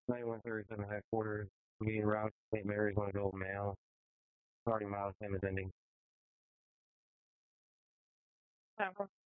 9137 headquarters. Meeting route, St. Mary's, Louisville, Mail. Starting miles, name is ending.